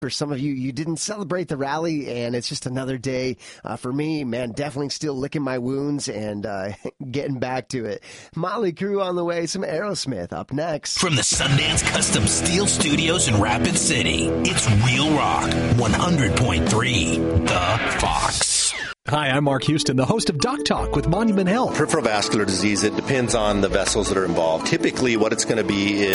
For some of you, you didn't celebrate the rally, and it's just another day. For me, man, definitely still licking my wounds and getting back to it. Motley Crue on the way, some Aerosmith up next. From the Sundance Custom Steel Studios in Rapid City, it's Real Rock 100.3, The Fox. Hi, I'm Mark Houston, the host of Doc Talk with Monument Health. Peripheral vascular disease, it depends on the vessels that are involved. Typically, what it's going to be